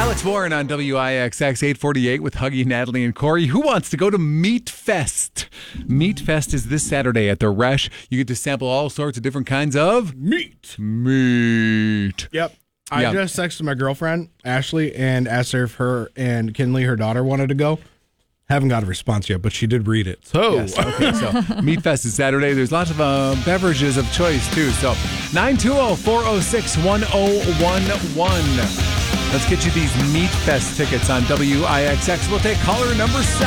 Alex Warren on WIXX 848 with Huggy, Natalie, and Corey. Who wants to go to Meat Fest? Meat Fest is this Saturday at the Resch. You get to sample all sorts of different kinds of Meat. Yep. I just texted my girlfriend, Ashley, and asked her if her and Kinley, her daughter, wanted to go. Haven't got a response yet, but she did read it. So, yes, okay, so Meat Fest is Saturday. There's lots of beverages of choice, too. So, 920-406-1011. Let's get you these Meat Fest tickets on WIXX. We'll take caller number 7.